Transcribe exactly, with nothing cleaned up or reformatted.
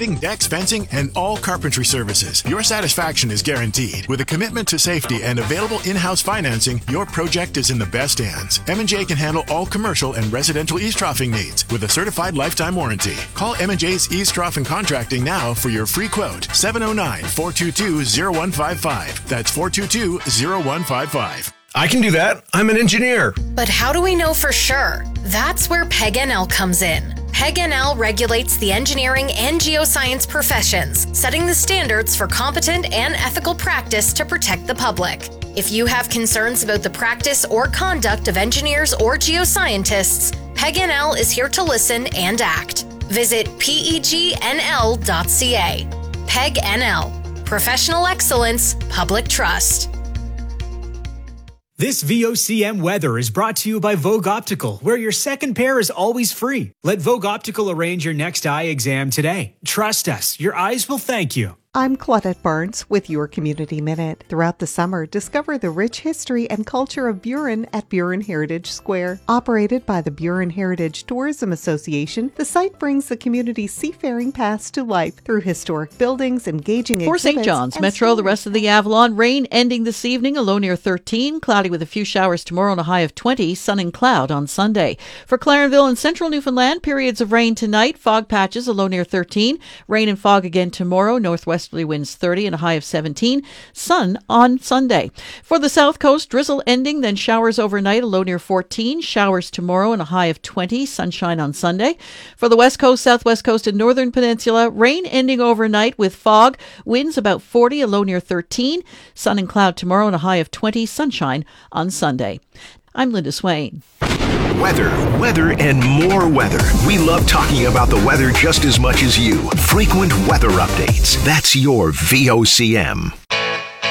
siding, decks, fencing, and all carpentry services. Your satisfaction is guaranteed. With a commitment to safety and available in-house financing, your project is in the best hands. M and J can handle all commercial and residential eavesdropping needs with a certified lifetime warranty. Call M and J's Eavesdropping Contracting now for your free quote. seven oh nine, four two two, oh one five five. That's four two two, oh one five five. I can do that. I'm an engineer. But how do we know for sure? That's where P E G N L comes in. P E G N L regulates the engineering and geoscience professions, setting the standards for competent and ethical practice to protect the public. If you have concerns about the practice or conduct of engineers or geoscientists, P E G N L is here to listen and act. Visit P E G N L dot C A. P E G N L. Professional excellence, public trust. This V O C M weather is brought to you by Vogue Optical, where your second pair is always free. Let Vogue Optical arrange your next eye exam today. Trust us, your eyes will thank you. I'm Claudette Barnes with your Community Minute. Throughout the summer, discover the rich history and culture of Burin at Burin Heritage Square. Operated by the Burin Heritage Tourism Association, the site brings the community's seafaring past to life through historic buildings, engaging For Saint John's Metro, stories. The rest of the Avalon, rain ending this evening, a low near thirteen, cloudy with a few showers tomorrow and a high of twenty, sun and cloud on Sunday. For Clarenville and central Newfoundland, periods of rain tonight, fog patches, a low near thirteen, rain and fog again tomorrow, northwest winds thirty and a high of seventeen. Sun on Sunday. For the south coast, drizzle ending, then showers overnight, a low near fourteen. Showers tomorrow and a high of twenty. Sunshine on Sunday. For the west coast, southwest coast, and northern peninsula, rain ending overnight with fog. Winds about forty, a low near thirteen. Sun and cloud tomorrow and a high of twenty. Sunshine on Sunday. I'm Linda Swain. Weather, weather, and more weather. We love talking about the weather just as much as you. Frequent weather updates. That's your V O C M.